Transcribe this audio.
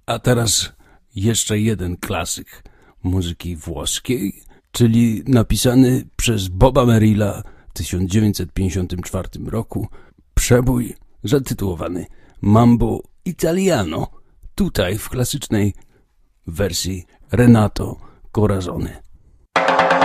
A teraz jeszcze jeden klasyk muzyki włoskiej, czyli napisany przez Boba Merrilla w 1954 roku przebój zatytułowany Mambo Italiano, tutaj w klasycznej wersji Renato Corazon.